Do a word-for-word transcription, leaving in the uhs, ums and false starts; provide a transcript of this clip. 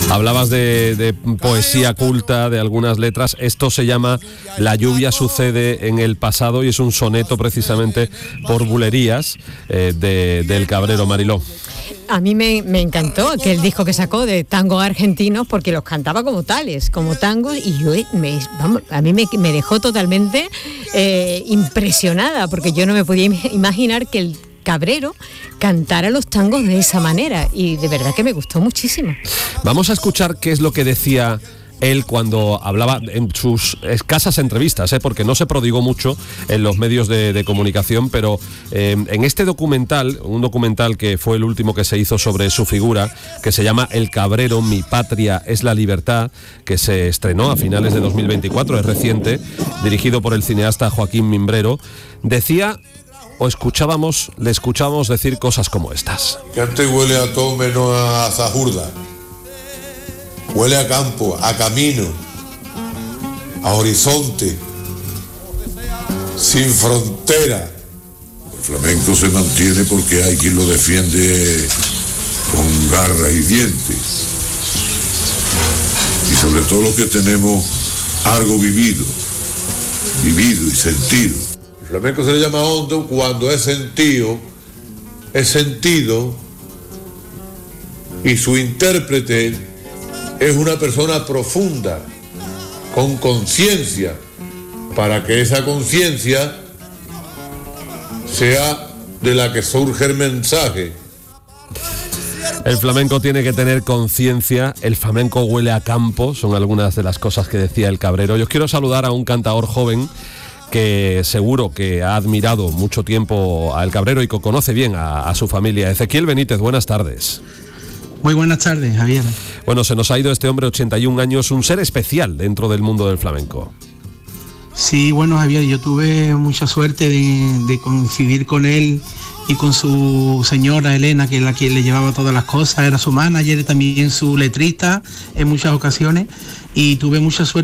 Hablabas de, de poesía culta, de algunas letras. Esto se llama La lluvia sucede en el pasado y es un soneto precisamente por bulerías eh, de, del Cabrero, Mariló. A mí me, me encantó aquel disco que sacó de tangos argentinos porque los cantaba como tales, como tangos, y yo me, vamos, a mí me, me dejó totalmente eh, impresionada, porque yo no me podía imaginar que el Cabrero cantara los tangos de esa manera, y de verdad que me gustó muchísimo. Vamos a escuchar qué es lo que decía él cuando hablaba en sus escasas entrevistas, ¿eh? porque no se prodigó mucho en los medios de, de comunicación, pero eh, en este documental, un documental que fue el último que se hizo sobre su figura, que se llama El Cabrero, mi patria es la libertad, que se estrenó a finales de dos mil veinticuatro, es reciente, dirigido por el cineasta Joaquín Mimbrero, decía, o escuchábamos, le escuchábamos decir cosas como estas. Que antes huele a todo menos a zahurda. Huele a campo, a camino, a horizonte, sin frontera. El flamenco se mantiene porque hay quien lo defiende con garra y dientes. Y sobre todo los que tenemos algo vivido, vivido y sentido. El flamenco se le llama hondo cuando es sentido, es sentido, y su intérprete es una persona profunda, con conciencia, para que esa conciencia sea de la que surge el mensaje. El flamenco tiene que tener conciencia, el flamenco huele a campo, son algunas de las cosas que decía el Cabrero. Yo quiero saludar a un cantador joven que seguro que ha admirado mucho tiempo al Cabrero y que conoce bien a, a su familia. Ezequiel Benítez, buenas tardes. Muy buenas tardes, Javier. Bueno, se nos ha ido este hombre, ochenta y un años, un ser especial dentro del mundo del flamenco. Sí, bueno, Javier, yo tuve mucha suerte de, de coincidir con él y con su señora Elena, que es la que le llevaba todas las cosas, era su manager, también su letrista en muchas ocasiones, y tuve mucha suerte